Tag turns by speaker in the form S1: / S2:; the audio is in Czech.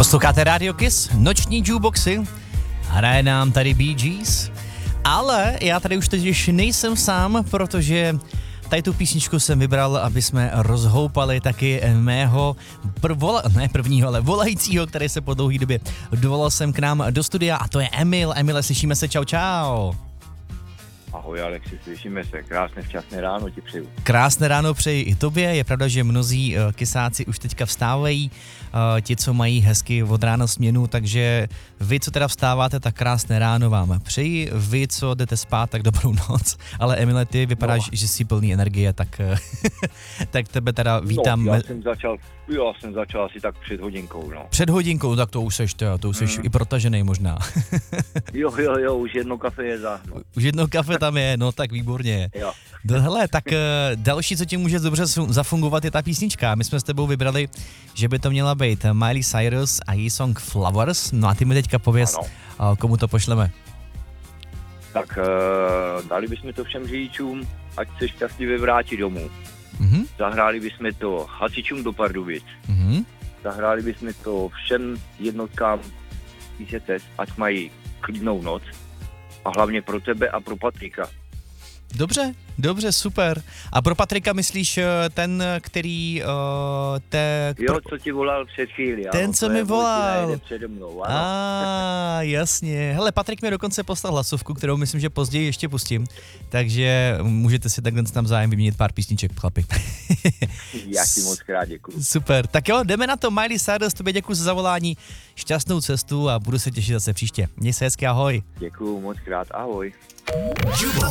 S1: Posloucháte Radio Kiss, noční jukeboxy, hraje nám tady Bee Gees, ale já tady už teď nejsem sám, protože tady tu písničku jsem vybral, aby jsme rozhoupali taky mého prvního, ale volajícího, který se po dlouhé době dovolal sem k nám do studia, a to je Emil. Emile, slyšíme se, čau.
S2: Ahoj Alexi, slyšíme se, krásné včasné ráno ti přeju.
S1: Krásné ráno přeji i tobě, je pravda, že mnozí kysáci už teďka vstávají, ti, co mají hezky od rána směnu, takže vy, co teda vstáváte, tak krásné ráno vám přeji, vy, co jdete spát, tak dobrou noc, ale Emile, ty vypadáš, že jsi plný energie, tak, tak tebe teda vítám.
S2: No, já jsem začal asi tak před hodinkou, no.
S1: Před hodinkou, tak to už seš i protažený možná.
S2: Jo, už jedno kafe je za. No.
S1: Už jedno kafe tam je, no tak výborně.
S2: Jo.
S1: Hele, tak další, co ti může dobře zafungovat, je ta písnička. My jsme s tebou vybrali, že by to měla být Miley Cyrus a její song Flowers. No a ty mi teďka pověz, komu to pošleme.
S2: Tak dali bychom to všem řidičům, ať se šťastlivě vrátí domů.
S1: Mm-hmm.
S2: Zahráli bychom to hasičům do Pardubic.
S1: Mm-hmm. Zahráli
S2: bychom to všem jednotkám IZS, ať mají klidnou noc. A hlavně pro tebe a pro Patrika.
S1: Dobře, super. A pro Patrika myslíš ten, který...
S2: Jo, co ti volal před chvíli.
S1: Ten,
S2: ano,
S1: co mi volal.
S2: Přede mnou, ano.
S1: Jasně. Hele, Patrik mi dokonce poslal hlasovku, kterou myslím, že později ještě pustím. Takže můžete si takhle tam zájem vyměnit pár písniček, chlapi.
S2: Já ti moc krát děkuju.
S1: Super. Tak jo, jdeme na to. Miley Cyrus, tobě děkuji za zavolání. Šťastnou cestu a budu se těšit zase příště. Měj se hezky, ahoj.
S2: Děkuju moc krát, ahoj.